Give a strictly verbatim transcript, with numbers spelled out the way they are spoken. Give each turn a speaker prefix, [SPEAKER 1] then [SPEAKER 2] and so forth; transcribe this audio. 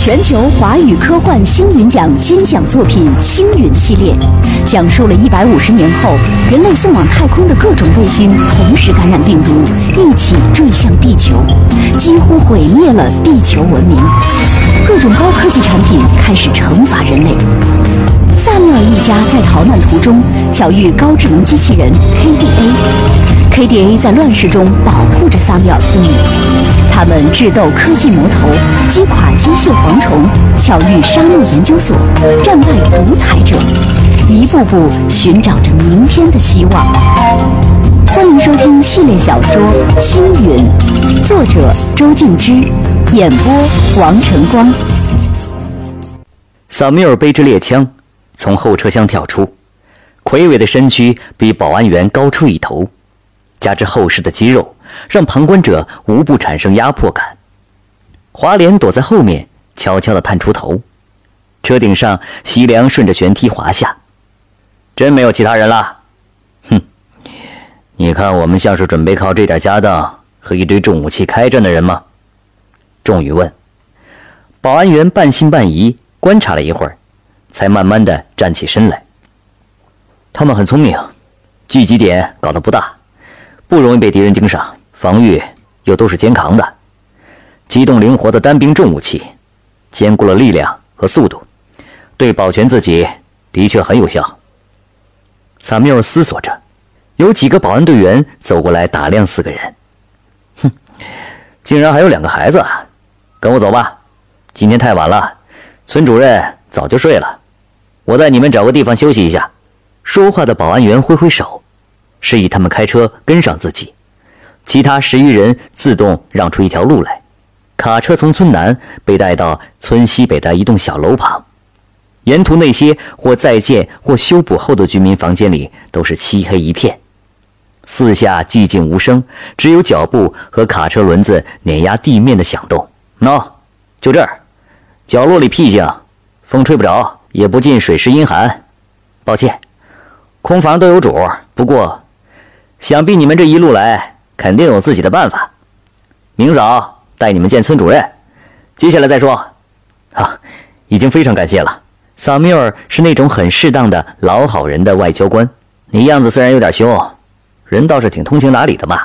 [SPEAKER 1] 全球华语科幻星云奖金奖作品《星云》系列，讲述了一百五十年后人类送往太空的各种卫星同时感染病毒，一起坠向地球，几乎毁灭了地球文明。各种高科技产品开始惩罚人类。萨缪尔一家在逃难途中巧遇高智能机器人 K D A，K D A 在乱世中保护着萨缪尔父女。他们智斗科技魔头，击垮机械蝗虫，巧遇沙漠研究所，战败独裁者，一步步寻找着明天的希望。欢迎收听系列小说《星云》，作者周静之，演播王晨光。
[SPEAKER 2] 萨缪尔背着猎枪从后车厢跳出，魁伟的身躯比保安员高出一头，加之厚实的肌肉，让旁观者无不产生压迫感。华莲躲在后面，悄悄地探出头。车顶上，席良顺着舷梯滑下。真没有其他人了？哼，你看我们像是准备靠这点家当和一堆重武器开战的人吗？仲宇问。保安员半信半疑，观察了一会儿，才慢慢地站起身来。他们很聪明，聚集点搞得不大，不容易被敌人盯上，防御又都是肩扛的，机动灵活的单兵重武器，兼顾了力量和速度，对保全自己的确很有效。萨缪尔思索着，有几个保安队员走过来打量四个人。哼，竟然还有两个孩子，跟我走吧，今天太晚了，村主任早就睡了，我带你们找个地方休息一下。说话的保安员挥挥手，示意他们开车跟上自己。其他十余人自动让出一条路来，卡车从村南被带到村西北的一栋小楼旁。沿途那些或在建或修补后的居民房间里都是漆黑一片，四下寂静无声，只有脚步和卡车轮子碾压地面的响动。喏，就这儿，角落里僻静，风吹不着，也不尽水湿阴寒。抱歉，空房都有主，不过想必你们这一路来肯定有自己的办法。明早带你们见村主任，接下来再说。啊，已经非常感谢了。萨缪尔是那种很适当的老好人的外交官，你样子虽然有点凶，人倒是挺通情达理的嘛。